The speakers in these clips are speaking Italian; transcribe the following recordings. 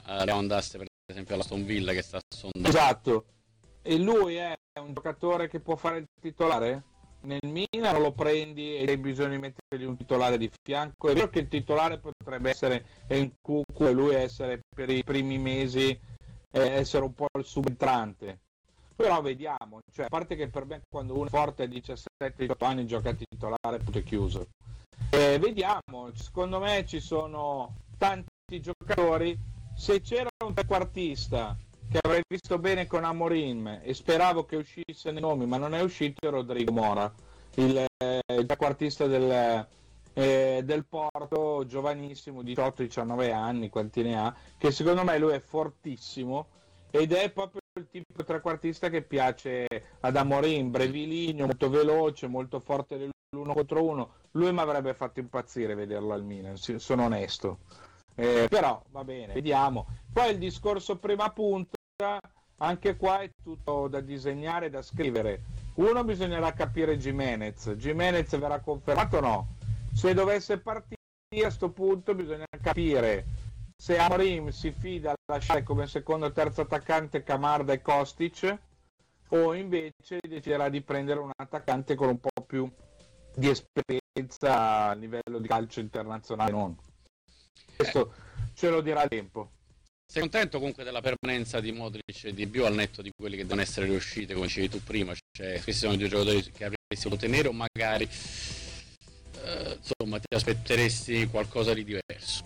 andasse per esempio all'Aston Villa che sta sondando. Esatto, e lui è un giocatore che può fare il titolare? Nel Milan lo prendi e hai bisogno di mettergli un titolare di fianco. È vero che il titolare potrebbe essere Nkunku e lui essere per i primi mesi essere un po' il subentrante, però vediamo, cioè, a parte che per me quando uno è forte a 17-18 anni gioca titolare, punto e chiuso. Vediamo, secondo me ci sono tanti giocatori. Se c'era un trequartista che avrei visto bene con Amorim e speravo che uscisse nei nomi, ma non è uscito, è Rodrigo Mora, il trequartista del Porto, giovanissimo, 18-19 anni, quanti ne ha, che secondo me lui è fortissimo ed è proprio il tipo trequartista che piace ad Amorim, brevilineo, molto veloce, molto forte nell'uno contro uno. Lui mi avrebbe fatto impazzire vederlo al Milan, sono onesto. Però va bene, vediamo. Poi il discorso prima punta, anche qua è tutto da disegnare, da scrivere. Uno, bisognerà capire Gimenez verrà confermato o no? Se dovesse partire a questo punto bisogna capire se Amorim si fida a lasciare come secondo o terzo attaccante Camarda e Kostic, o invece deciderà di prendere un attaccante con un po' più di esperienza a livello di calcio internazionale. Non. Questo ce lo dirà il tempo. Sei contento comunque della permanenza di Modric e di Bio al netto di quelli che devono essere riusciti, come dicevi tu prima? Cioè, questi sono i due giocatori che avresti voluto tenere o magari insomma ti aspetteresti qualcosa di diverso?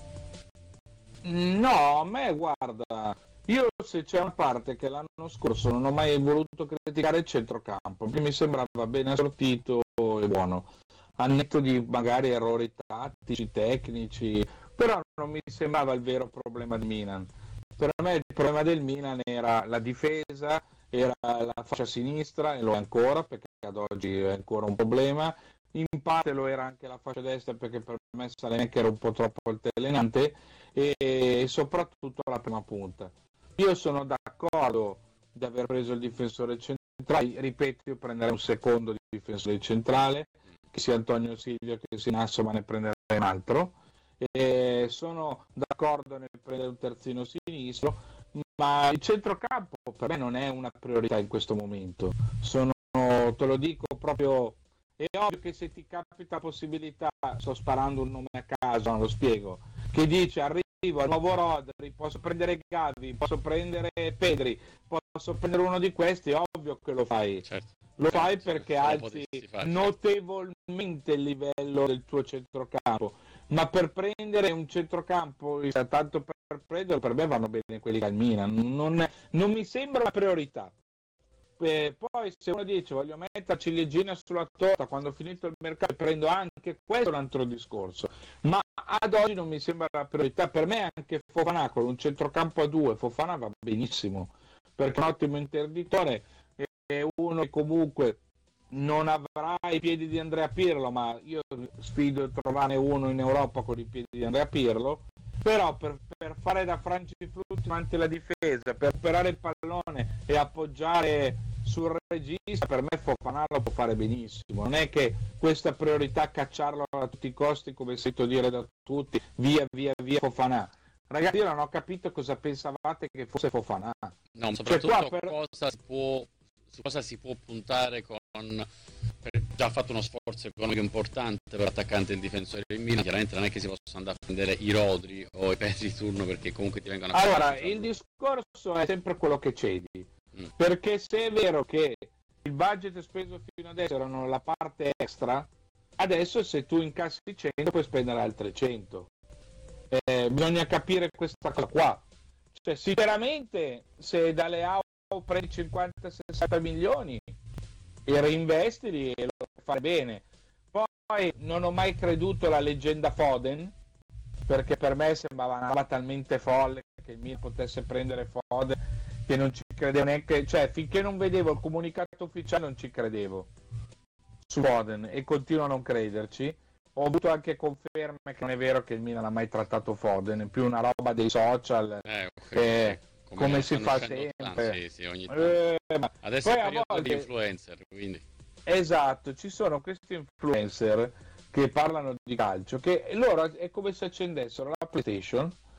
No, a me guarda, io se c'è una parte che l'anno scorso non ho mai voluto criticare il centrocampo, mi sembrava ben assortito e buono, a netto di magari errori tattici, tecnici, però non mi sembrava il vero problema del Milan. Per me il problema del Milan era la difesa, era la fascia sinistra, e lo è ancora perché ad oggi è ancora un problema. In parte lo era anche la fascia destra perché per me Salenk era un po' troppo altalenante, e soprattutto la prima punta. Io sono d'accordo di aver preso il difensore centrale, ripeto, io prenderei un secondo difensore centrale, che sia Antonio Silvio che sia Nasso, ma ne prenderei un altro. E sono d'accordo nel prendere un terzino sinistro, ma il centrocampo per me non è una priorità in questo momento. Te lo dico proprio, è ovvio che se ti capita la possibilità, sto sparando un nome a caso, non lo spiego, che dice arrivo al nuovo Rodri, posso prendere Gavi, posso prendere Pedri, posso prendere uno di questi, è ovvio che lo fai. Certo. Lo fai perché alzi notevolmente il livello del tuo centrocampo, ma per prendere un centrocampo tanto per prendere, per me vanno bene quelli che al Milan, non mi sembra una priorità. Poi se uno dice voglio mettere ciliegina sulla torta quando ho finito il mercato prendo anche questo, è un altro discorso, ma ad oggi non mi sembra la priorità. Per me anche Fofana con un centrocampo a due, Fofana va benissimo perché è un ottimo interditore, è uno che comunque non avrà i piedi di Andrea Pirlo, ma io sfido a trovarne uno in Europa con i piedi di Andrea Pirlo. Però per fare da frangiflutti davanti alla difesa, per operare il pallone e appoggiare sul regista, per me Fofana lo può fare benissimo. Non è che questa priorità cacciarlo a tutti i costi, come sento dire da tutti, via Fofana. Ragazzi, io non ho capito cosa pensavate che fosse Fofana. No, soprattutto su cosa si può puntare già ha fatto uno sforzo economico importante per l'attaccante e il difensore del Milan. Chiaramente non è che si possono andare a prendere i Rodri o i Pedri di turno perché comunque ti vengono a allora il discorso è sempre quello che cedi, perché se è vero che il budget speso fino adesso erano la parte extra, adesso se tu incassi 100 puoi spendere altre 100. Bisogna capire questa cosa qua, cioè sicuramente se dalle auto prendi 50-60 milioni e reinvestili e lo fai bene. Poi non ho mai creduto alla leggenda Foden, perché per me sembrava una roba talmente folle che il Milan potesse prendere Foden che non ci credevo neanche, cioè finché non vedevo il comunicato ufficiale non ci credevo su Foden e continuo a non crederci. Ho avuto anche conferme che non è vero che il Milan ha mai trattato Foden, è più una roba dei social, okay. come si fa sempre. Sì, ogni tanto. Adesso è il periodo di influencer, quindi. Esatto, ci sono questi influencer che parlano di calcio, che loro è come se accendessero la PlayStation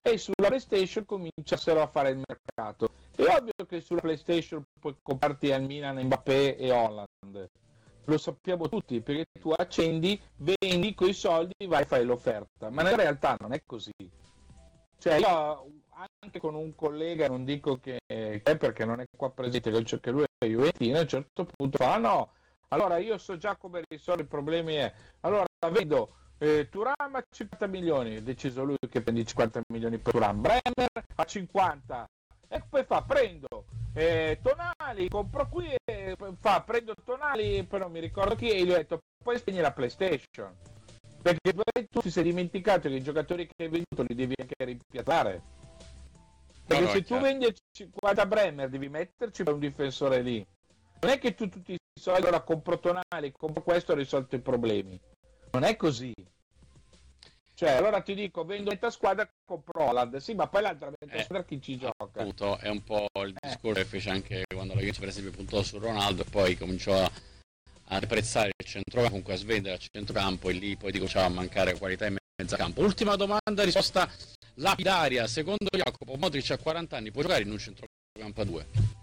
e sulla PlayStation cominciassero a fare il mercato. È ovvio che sulla PlayStation puoi comprarti al Milan Mbappé e Holland, lo sappiamo tutti, perché tu accendi, vendi coi soldi, vai e fai l'offerta, ma nella realtà non è così. Cioè io anche con un collega, non dico che è perché non è qua presente, che lui è juventino, a un certo punto fa no, allora io so già come risolvere i problemi, allora vedo Thuram a 50 milioni, ha deciso lui che prendi 50 milioni per Thuram, Bremer a 50, e poi prendo Tonali, compro qui, prendo Tonali, però mi ricordo chi, e gli ho detto poi spegni la PlayStation, perché poi tu ti sei dimenticato che i giocatori che hai venduto li devi anche rimpiazzare, perché se tu vendi 50 Bremer devi metterci per un difensore lì, non è che tu tutti i soldi, allora compro Tonali, compro questo, ho risolto i problemi, non è così. Cioè, allora ti dico, vendo metà squadra, compro Holland, sì, ma poi l'altra metà squadra chi ci gioca? Appunto, è un po' il discorso che fece anche quando la Juventus per esempio puntò su Ronaldo e poi cominciò a apprezzare il centrocampo, comunque a svendere il centrocampo, e lì poi cominciava a mancare qualità in mezzo campo. Ultima domanda, risposta lapidaria. Secondo Jacopo, Modric a 40 anni può giocare in un centrocampo a 2?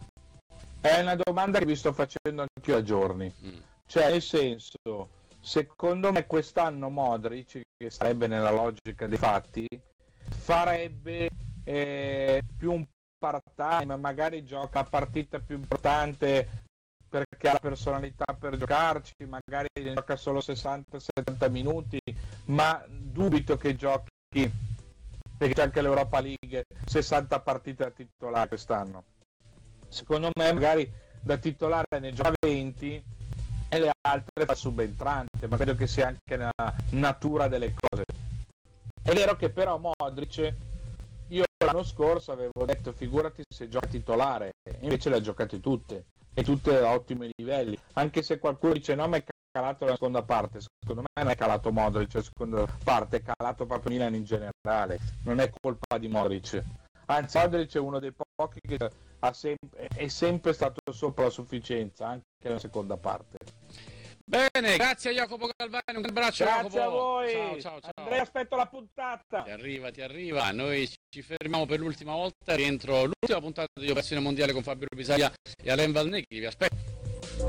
È una domanda che vi sto facendo anch'io a giorni. Cioè, nel senso, secondo me quest'anno Modric, che sarebbe nella logica dei fatti, farebbe più un part-time, magari gioca la partita più importante perché ha la personalità per giocarci, magari gioca solo 60-70 minuti, ma dubito che giochi, perché c'è anche l'Europa League, 60 partite da titolare quest'anno. Secondo me magari da titolare ne gioca 20 e le altre fa subentrante, ma credo che sia anche la natura delle cose. È vero che però Modric, io l'anno scorso avevo detto figurati se gioca titolare, invece le ha giocate tutte, e tutte a ottimi livelli, anche se qualcuno dice no, ma è calato la seconda parte, secondo me non è calato Modric la seconda parte, è calato proprio Milan in generale, non è colpa di Modric, anzi Modric è uno dei pochi che è sempre stato sopra la sufficienza anche nella seconda parte. Bene, grazie a Jacopo Galvani, un abbraccio. Grazie Jacopo. a voi. Ciao. Andrea, aspetto la puntata. Ti arriva. Noi ci fermiamo per l'ultima volta, rientro l'ultima puntata di Operazione Mondiale con Fabio Pisaglia e Alain Valnecchi. Vi aspetto.